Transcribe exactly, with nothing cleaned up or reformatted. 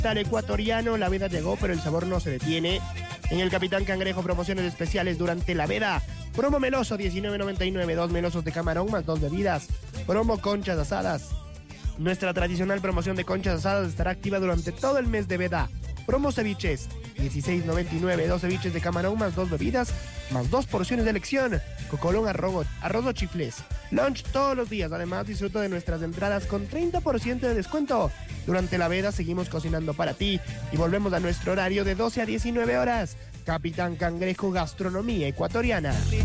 al ecuatoriano. La veda llegó, pero el sabor no se detiene. En el Capitán Cangrejo, promociones especiales durante la veda. Promo meloso, diecinueve noventa y nueve, dos melosos de camarón más dos bebidas. Promo conchas asadas. Nuestra tradicional promoción de conchas asadas estará activa durante todo el mes de veda. Promo ceviches, dieciséis noventa y nueve, dos ceviches de camarón más dos bebidas, más dos porciones de elección. Cocolón, arroz, arroz o chifles. Lunch todos los días. Además, disfruta de nuestras entradas con treinta por ciento de descuento. Durante la veda seguimos cocinando para ti y volvemos a nuestro horario de doce a diecinueve horas. Capitán Cangrejo, gastronomía ecuatoriana.